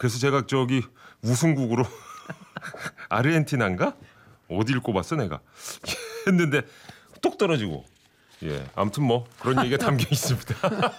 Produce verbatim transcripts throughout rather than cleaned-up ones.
그래서 제가 저기 우승국으로 아르헨티나인가? 어디를 꼽았어 내가 했는데 똑 떨어지고. 예, 아무튼 뭐 그런 얘기가 담겨 있습니다.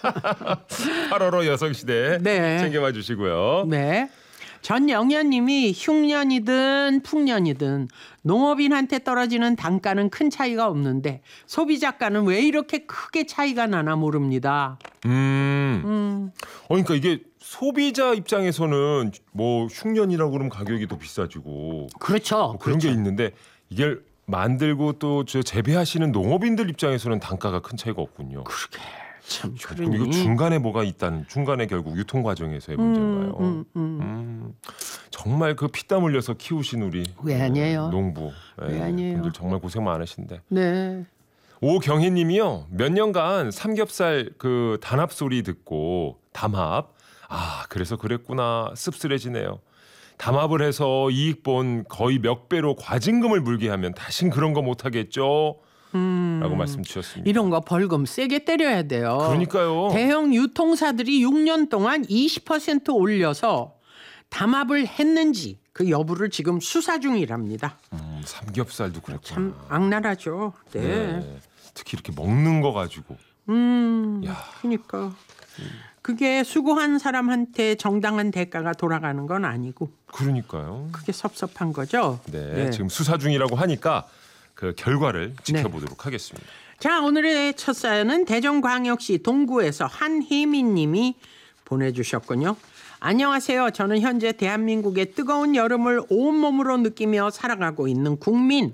팔월호 여성시대 네. 챙겨봐 주시고요. 네. 전영현님이 흉년이든 풍년이든 농업인한테 떨어지는 단가는 큰 차이가 없는데 소비자가는 왜 이렇게 크게 차이가 나나 모릅니다. 음. 음. 어, 그러니까 이게 소비자 입장에서는 뭐 흉년이라고 그러면 가격이 더 비싸지고 그렇죠. 뭐 그런 그렇죠. 게 있는데 이게 만들고 또 저 재배하시는 농업인들 입장에서는 단가가 큰 차이가 없군요. 그러게 참. 그럼 이거 중간에 뭐가 있다는 중간에 결국 유통 과정에서의 문제인가요? 음, 음, 음. 음, 정말 그 피땀 흘려서 키우신 우리 왜 아니에요? 농부 왜 아니에요? 분들 정말 고생 많으신데. 네. 오경희님이요, 몇 년간 삼겹살 그 단합 소리 듣고 담합, 아 그래서 그랬구나 씁쓸해지네요. 담합을 해서 이익 본 거의 몇 배로 과징금을 물게 하면 다신 그런 거 못하겠죠? 음. 라고 말씀 주셨습니다. 이런 거 벌금 세게 때려야 돼요. 그러니까요. 대형 유통사들이 육 년 동안 이십 퍼센트 올려서 담합을 했는지 그 여부를 지금 수사 중이랍니다. 음, 삼겹살도 그랬구나. 참 악랄하죠. 네. 네. 특히 이렇게 먹는 거 가지고. 음. 야. 그러니까 그게 수고한 사람한테 정당한 대가가 돌아가는 건 아니고 그러니까요. 그게 섭섭한 거죠. 네, 네. 지금 수사 중이라고 하니까 그 결과를 지켜보도록 하겠습니다. 자, 오늘의 첫 사연은 대전광역시 동구에서 한혜민 님이 보내주셨군요. 안녕하세요. 저는 현재 대한민국의 뜨거운 여름을 온몸으로 느끼며 살아가고 있는 국민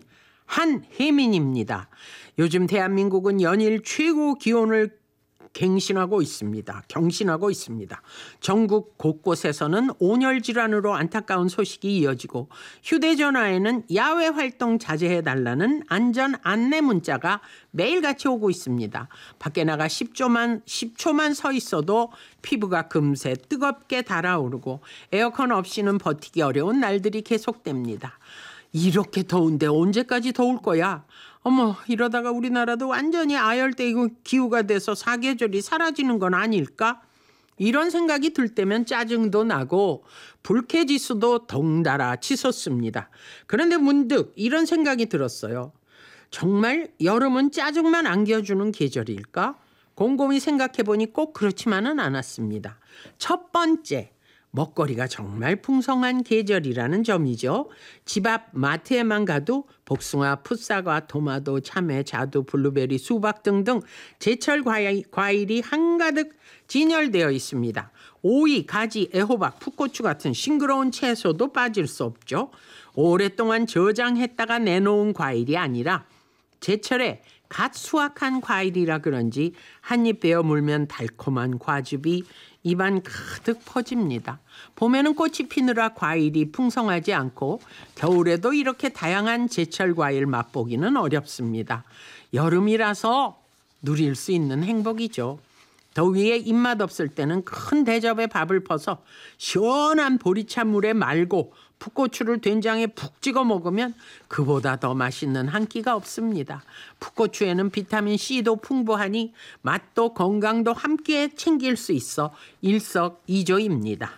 한혜민입니다. 요즘 대한민국은 연일 최고 기온을 갱신하고 있습니다. 경신하고 있습니다. 전국 곳곳에서는 온열 질환으로 안타까운 소식이 이어지고 휴대전화에는 야외 활동 자제해달라는 안전 안내 문자가 매일같이 오고 있습니다. 밖에 나가 십 초만, 십 초만 서 있어도 피부가 금세 뜨겁게 달아오르고 에어컨 없이는 버티기 어려운 날들이 계속됩니다. 이렇게 더운데 언제까지 더울 거야? 어머, 이러다가 우리나라도 완전히 아열대 기후가 돼서 사계절이 사라지는 건 아닐까? 이런 생각이 들 때면 짜증도 나고 불쾌지수도 덩달아 치솟습니다. 그런데 문득 이런 생각이 들었어요. 정말 여름은 짜증만 안겨주는 계절일까? 곰곰이 생각해보니 꼭 그렇지만은 않았습니다. 첫 번째, 먹거리가 정말 풍성한 계절이라는 점이죠. 집 앞 마트에만 가도 복숭아, 풋사과, 토마토, 참외, 자두, 블루베리, 수박 등등 제철 과일, 과일이 한가득 진열되어 있습니다. 오이, 가지, 애호박, 풋고추 같은 싱그러운 채소도 빠질 수 없죠. 오랫동안 저장했다가 내놓은 과일이 아니라 제철에 갓 수확한 과일이라 그런지 한입 베어 물면 달콤한 과즙이 입안 가득 퍼집니다. 봄에는 꽃이 피느라 과일이 풍성하지 않고 겨울에도 이렇게 다양한 제철 과일 맛보기는 어렵습니다. 여름이라서 누릴 수 있는 행복이죠. 더위에 입맛 없을 때는 큰 대접에 밥을 퍼서 시원한 보리찬물에 말고 풋고추를 된장에 푹 찍어 먹으면 그보다 더 맛있는 한 끼가 없습니다. 풋고추에는 비타민 C도 풍부하니 맛도 건강도 함께 챙길 수 있어 일석이조입니다.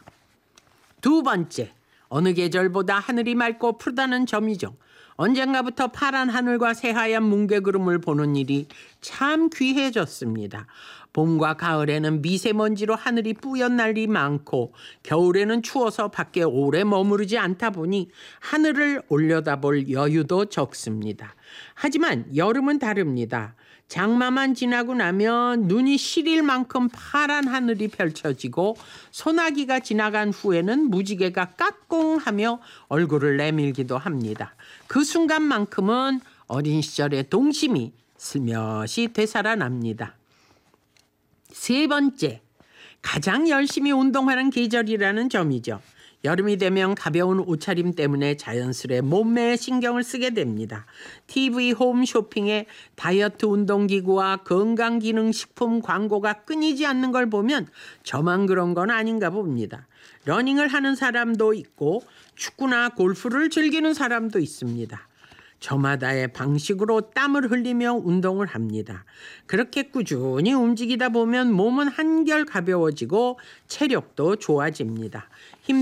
두 번째, 어느 계절보다 하늘이 맑고 푸르다는 점이죠. 언젠가부터 파란 하늘과 새하얀 뭉게구름을 보는 일이 참 귀해졌습니다. 봄과 가을에는 미세먼지로 하늘이 뿌연 날이 많고 겨울에는 추워서 밖에 오래 머무르지 않다 보니 하늘을 올려다볼 여유도 적습니다. 하지만 여름은 다릅니다. 장마만 지나고 나면 눈이 시릴 만큼 파란 하늘이 펼쳐지고 소나기가 지나간 후에는 무지개가 까꿍하며 얼굴을 내밀기도 합니다. 그 순간만큼은 어린 시절의 동심이 슬며시 되살아납니다. 세 번째, 가장 열심히 운동하는 계절이라는 점이죠. 여름이 되면 가벼운 옷차림 때문에 자연스레 몸매에 신경을 쓰게 됩니다. 티비 홈쇼핑에 다이어트 운동기구와 건강기능식품 광고가 끊이지 않는 걸 보면 저만 그런 건 아닌가 봅니다. 러닝을 하는 사람도 있고 축구나 골프를 즐기는 사람도 있습니다. 저마다의 방식으로 땀을 흘리며 운동을 합니다. 그렇게 꾸준히 움직이다 보면 몸은 한결 가벼워지고 체력도 좋아집니다.